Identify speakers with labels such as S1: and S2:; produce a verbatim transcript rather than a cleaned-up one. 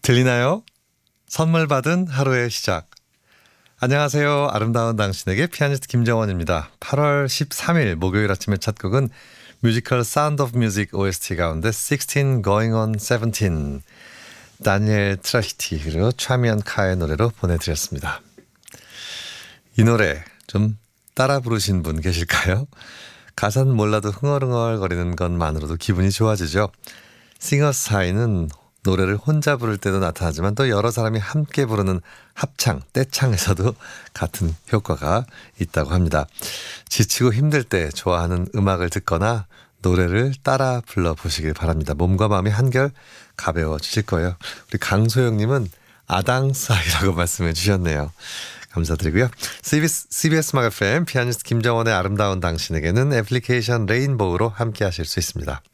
S1: 들리나요? 선물 받은 하루의 시작. 안녕하세요. 아름다운 당신에게 피아니스트 김정원입니다. 팔월 십삼일 목요일 아침의 첫 곡은 뮤지컬 사운드 오브 뮤직 오에스티 가운데 십육 Going on 세븐틴 다니엘 트라히티 그리고 차미언 카의 노래로 보내드렸습니다. 이 노래 좀 따라 부르신 분 계실까요? 가사는 몰라도 흥얼흥얼 거리는 것만으로도 기분이 좋아지죠. 싱어 사이는 노래를 혼자 부를 때도 나타나지만 또 여러 사람이 함께 부르는 합창, 떼창에서도 같은 효과가 있다고 합니다. 지치고 힘들 때 좋아하는 음악을 듣거나 노래를 따라 불러보시길 바랍니다. 몸과 마음이 한결 가벼워지실 거예요. 우리 강소영님은 아당사이라고 말씀해 주셨네요. 감사드리고요. 씨비에스, 씨비에스 마가 에프엠 피아니스트 김정원의 아름다운 당신에게는 애플리케이션 레인보우로 함께 하실 수 있습니다.